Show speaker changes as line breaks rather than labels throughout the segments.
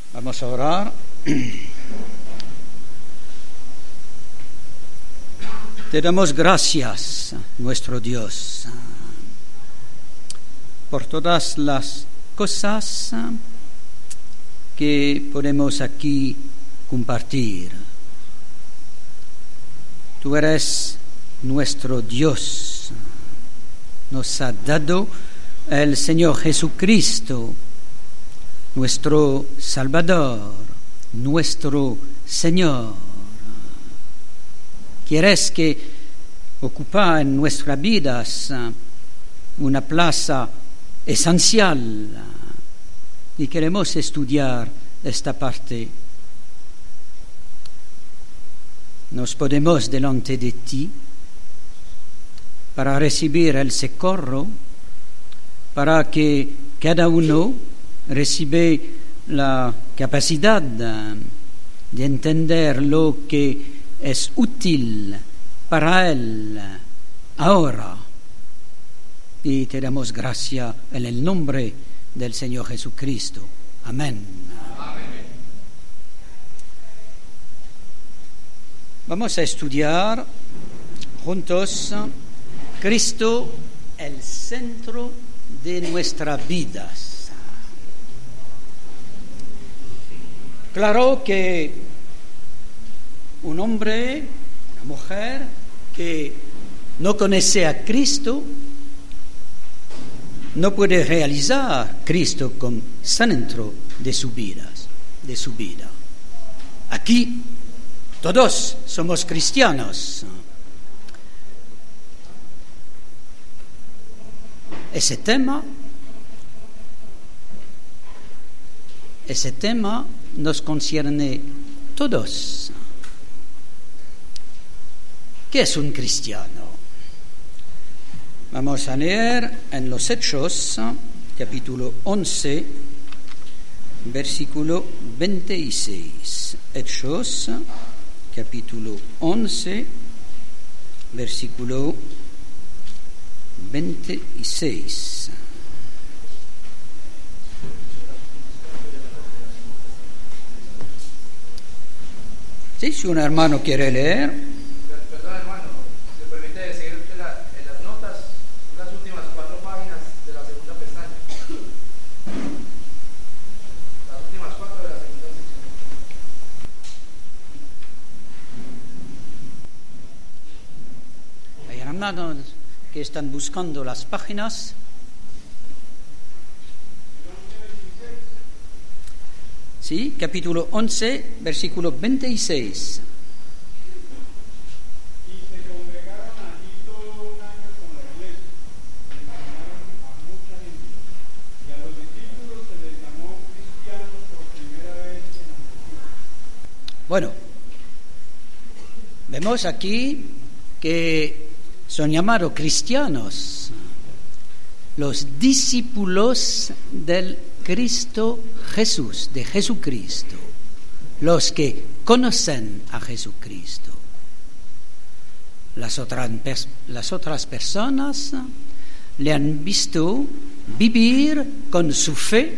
Vamos a orar. Te damos gracias, nuestro Dios, por todas las cosas que podemos aquí compartir. Tú eres nuestro Dios. Nos ha dado el Señor Jesucristo, nuestro Salvador, nuestro Señor. Quieres que ocupa en nuestras vidas una plaza esencial y queremos estudiar esta parte. Nos ponemos delante de ti para recibir el socorro, para que cada uno reciba la capacidad de entender lo que es útil para él ahora. Y te damos gracias en el nombre del Señor Jesucristo. Amén. Amén. Vamos a estudiar juntos Cristo, el centro de nuestras vidas. Claro que un hombre, una mujer que no conoce a Cristo no puede realizar a Cristo como centro de su vida. Aquí todos somos cristianos. Ese tema nos concierne todos. ¿Qué es un cristiano? Vamos a leer en los Hechos, capítulo 11, versículo 26. Hechos, capítulo 11, versículo 26. Sí, si un hermano quiere leer.
Perdón, hermano, si me permite seguir en las notas, las últimas 4 páginas de la segunda pestaña. Las últimas 4 de la segunda sección.
Hay hermanos que están buscando las páginas. Sí, capítulo 11, versículo 26.
Y se congregaron allí todo un año con la iglesia, enseñaron a mucha gente, y a los discípulos se les llamó cristianos por primera vez en Antioquía.
Bueno, vemos aquí que son llamados cristianos los discípulos del Cristo Jesús, de Jesucristo, los que conocen a Jesucristo. Las otras personas le han visto vivir con su fe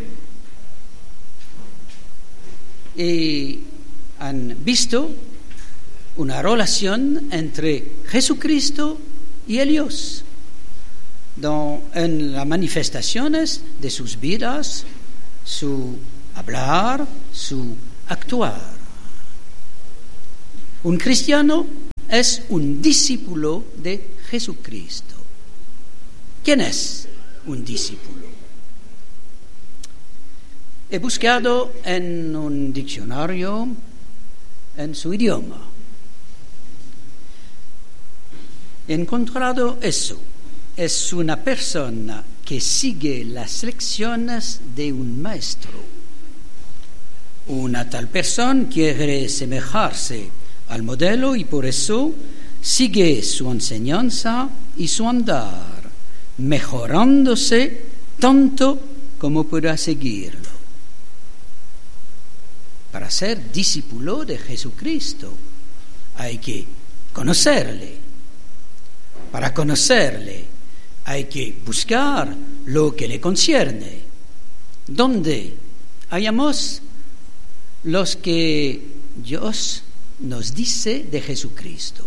y han visto una relación entre Jesucristo y ellos en las manifestaciones de sus vidas, su hablar, su actuar. Un cristiano es un discípulo de Jesucristo. ¿Quién es un discípulo? He buscado en un diccionario en su idioma. He encontrado eso. Es una persona que sigue las lecciones de un maestro. Una tal persona quiere asemejarse al modelo y por eso sigue su enseñanza y su andar, mejorándose tanto como pueda seguirlo. Para ser discípulo de Jesucristo hay que conocerle. Para conocerle hay que buscar lo que le concierne. Donde hallamos los que Dios nos dice de Jesucristo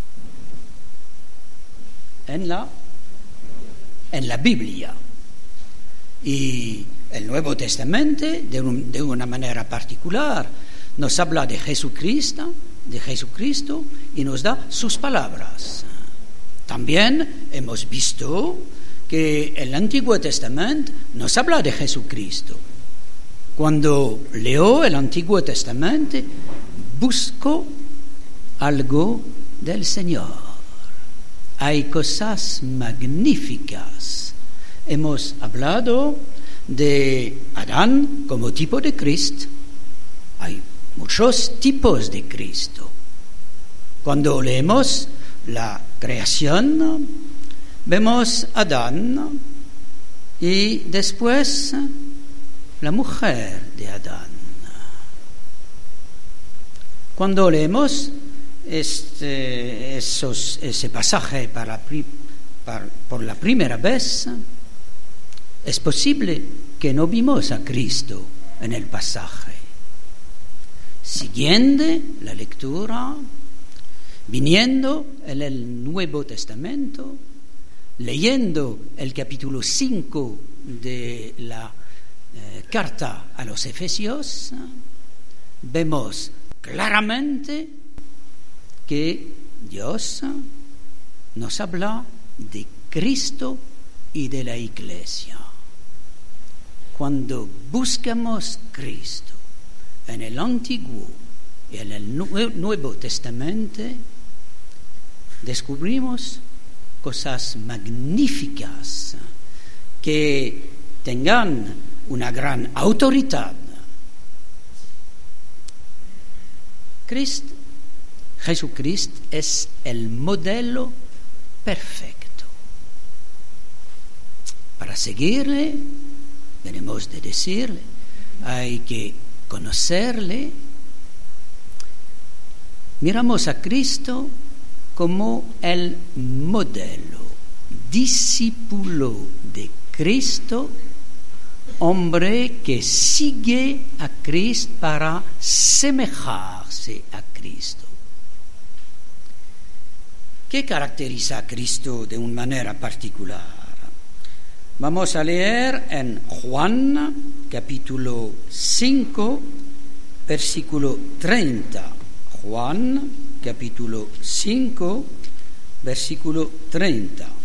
en la Biblia. Y el Nuevo Testamento, de una manera particular, nos habla de Jesucristo y nos da sus palabras. También hemos visto que el Antiguo Testamento nos habla de Jesucristo. Cuando leo el Antiguo Testamento, busco algo del Señor. Hay cosas magníficas. Hemos hablado de Adán como tipo de Cristo. Hay muchos tipos de Cristo. Cuando leemos la creación, vemos a Adán y después la mujer de Adán. Cuando leemos ese pasaje por la primera vez, es posible que no vimos a Cristo en el pasaje. Siguiendo la lectura, viniendo en el Nuevo Testamento, leyendo el capítulo 5 de la carta a los Efesios, vemos claramente que Dios nos habla de Cristo y de la Iglesia. Cuando buscamos Cristo en el Antiguo y en el Nuevo Testamento, descubrimos cosas magníficas que tengan una gran autoridad. Jesucristo es el modelo perfecto. Para seguirle, tenemos de decirle, hay que conocerle. Miramos a Cristo como el modelo, discípulo de Cristo, hombre que sigue a Cristo para semejarse a Cristo. ¿Qué caracteriza a Cristo de una manera particular? Vamos a leer en Juan, capítulo 5, versículo 30. Juan, capítulo 5, versículo 30.